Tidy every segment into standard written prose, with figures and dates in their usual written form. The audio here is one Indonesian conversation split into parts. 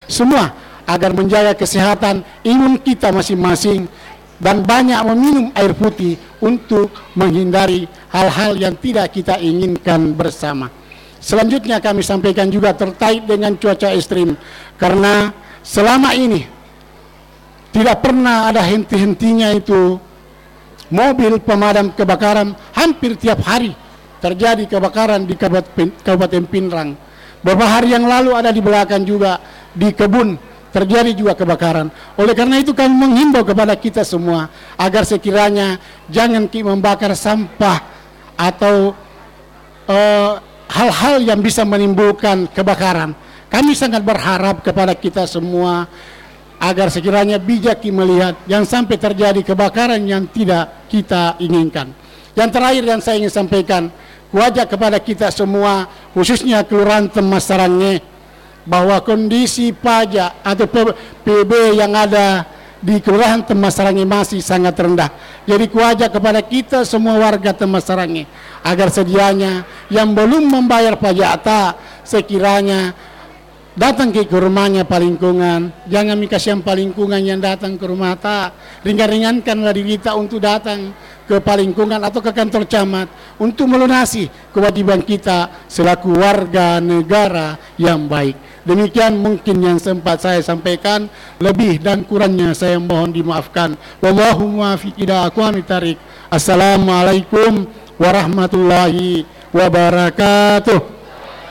semua agar menjaga kesehatan imun kita masing-masing dan banyak meminum air putih untuk menghindari hal-hal yang tidak kita inginkan bersama. Selanjutnya kami sampaikan juga terkait dengan cuaca ekstrim, karena selama ini tidak pernah ada henti-hentinya itu mobil pemadam kebakaran. Hampir tiap hari terjadi kebakaran di Kabupaten Pinrang. Beberapa hari yang lalu ada di belakang juga di kebun terjadi juga kebakaran. Oleh karena itu kami menghimbau kepada kita semua agar sekiranya jangan membakar sampah atau hal-hal yang bisa menimbulkan kebakaran. Kami sangat berharap kepada kita semua agar sekiranya bijak melihat yang sampai terjadi kebakaran yang tidak kita inginkan. Yang terakhir yang saya ingin sampaikan, wajah kepada kita semua, khususnya Kelurahan Temas Sarange, bahwa kondisi pajak atau PB yang ada di Kelurahan Temas Sarange masih sangat rendah. Jadi wajah kepada kita semua warga Temas Sarange agar sedianya yang belum membayar pajak sekiranya datang ke rumahnya palingkungan. Jangan kasihan palingkungan yang datang ke rumah ringan-ringankanlah diri kita untuk datang ke palingkungan atau ke kantor camat untuk melunasi kewajiban kita selaku warga negara yang baik. Demikian mungkin yang sempat saya sampaikan, lebih dan kurangnya saya mohon dimaafkan. Wallahu muwaffiq ila aqwamit thariq. Assalamualaikum warahmatullahi wabarakatuh.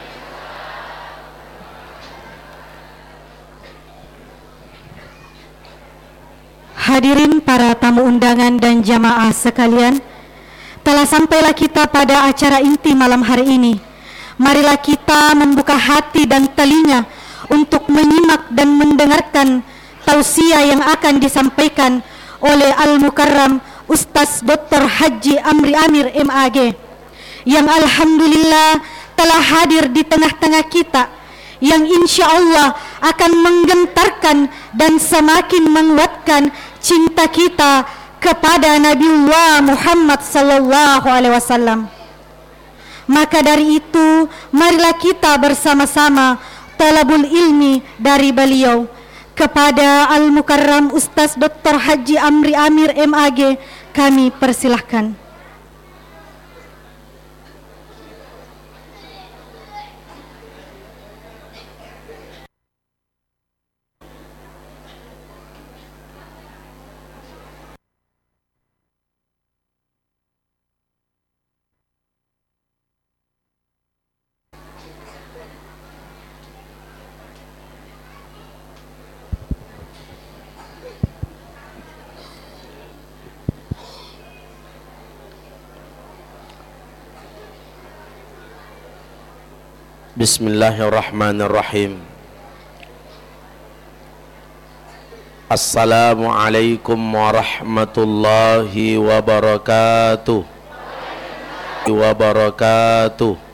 Hadirin para tamu undangan dan jamaah sekalian, telah sampailah kita pada acara inti malam hari ini. Marilah kita membuka hati dan telinga untuk menyimak dan mendengarkan tausiah yang akan disampaikan oleh Al-Mukarram Ustaz Dr. Haji Amri Amir MAG, yang alhamdulillah telah hadir di tengah-tengah kita, yang insya Allah akan menggentarkan dan semakin menguatkan cinta kita kepada Nabiullah Muhammad sallallahu alaihi wasallam. Maka dari itu, marilah kita bersama-sama talabul ilmi dari beliau. Kepada Al-Mukarram Ustaz Dr. Haji Amri Amir MAG kami persilahkan. Bismillahirrahmanirrahim. Assalamualaikum warahmatullahi wabarakatuh.